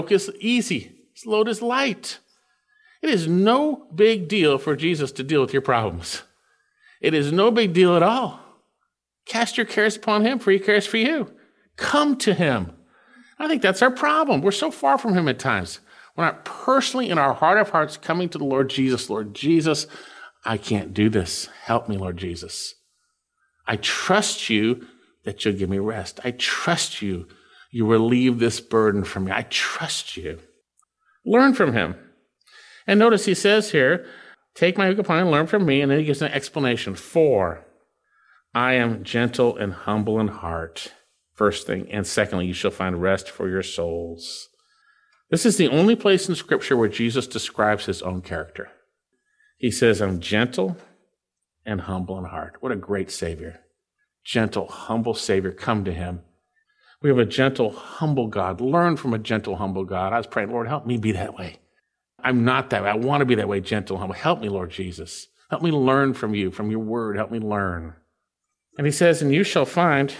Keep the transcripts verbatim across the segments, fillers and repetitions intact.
yoke is easy. His load is light. It is no big deal for Jesus to deal with your problems. It is no big deal at all. Cast your cares upon him, for he cares for you. Come to him. I think that's our problem. We're so far from him at times. We're not personally in our heart of hearts coming to the Lord Jesus. Lord Jesus, I can't do this. Help me, Lord Jesus. I trust you that you'll give me rest. I trust you. You relieve this burden from me. I trust you. Learn from him. And notice he says here, take my yoke upon you and learn from me. And then he gives an explanation. For I am gentle and humble in heart. First thing. And secondly, you shall find rest for your souls. This is the only place in Scripture where Jesus describes his own character. He says, I'm gentle and humble in heart. What a great Savior. Gentle, humble Savior. Come to him. We have a gentle, humble God. Learn from a gentle, humble God. I was praying, Lord, help me be that way. I'm not that way. I want to be that way, gentle, humble. Help me, Lord Jesus. Help me learn from you, from your word. Help me learn. And he says, and you shall find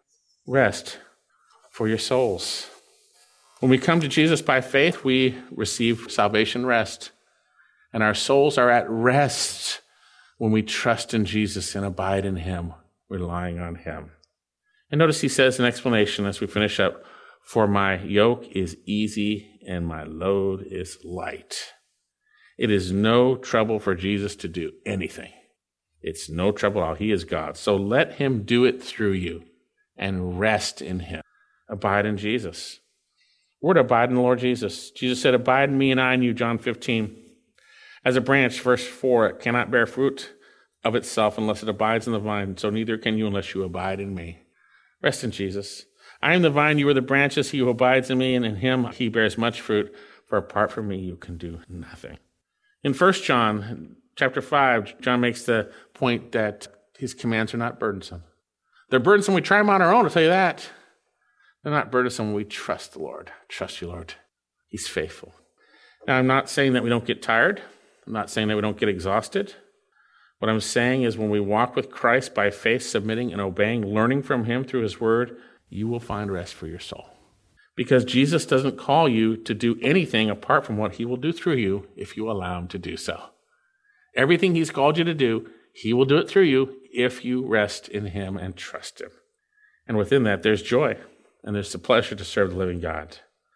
rest for your souls. When we come to Jesus by faith, we receive salvation rest. And our souls are at rest when we trust in Jesus and abide in him, relying on him. And notice he says an explanation as we finish up, for my yoke is easy and my load is light. It is no trouble for Jesus to do anything. It's no trouble at all. He is God. So let him do it through you and rest in him. Abide in Jesus. We're to abide in the Lord Jesus. Jesus said, abide in me and I in you, John fifteen. As a branch, verse four, it cannot bear fruit of itself unless it abides in the vine. So neither can you unless you abide in me. Rest in Jesus. I am the vine, you are the branches. He who abides in me, and in him he bears much fruit. For apart from me, you can do nothing. In First John, chapter five, John makes the point that his commands are not burdensome. They're burdensome when we try them on our own, I'll tell you that. They're not burdensome when we trust the Lord. Trust you, Lord. He's faithful. Now, I'm not saying that we don't get tired. I'm not saying that we don't get exhausted. What I'm saying is when we walk with Christ by faith, submitting and obeying, learning from him through his word, you will find rest for your soul. Because Jesus doesn't call you to do anything apart from what he will do through you if you allow him to do so. Everything he's called you to do, he will do it through you if you rest in him and trust him. And within that, there's joy, and there's the pleasure to serve the living God.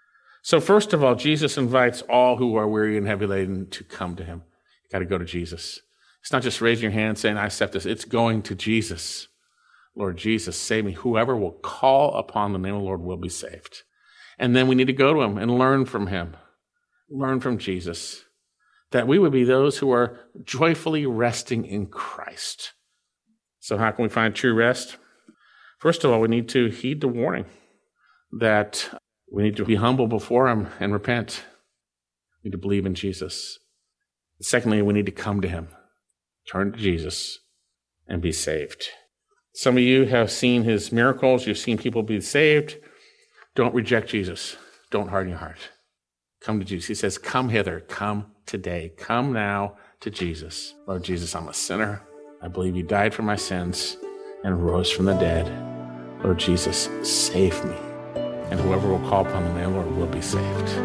So first of all, Jesus invites all who are weary and heavy laden to come to him. You got to go to Jesus. It's not just raising your hand saying, I accept this. It's going to Jesus. Lord Jesus, save me. Whoever will call upon the name of the Lord will be saved. And then we need to go to him and learn from him. Learn from Jesus. That we would be those who are joyfully resting in Christ. So how can we find true rest? First of all, we need to heed the warning that we need to be humble before him and repent. We need to believe in Jesus. Secondly, we need to come to him. Turn to Jesus and be saved. Some of you have seen his miracles. You've seen people be saved. Don't reject Jesus. Don't harden your heart. Come to Jesus. He says, come hither. Come today. Come now to Jesus. Lord Jesus, I'm a sinner. I believe you died for my sins and rose from the dead. Lord Jesus, save me. And whoever will call upon the name of the Lord will be saved.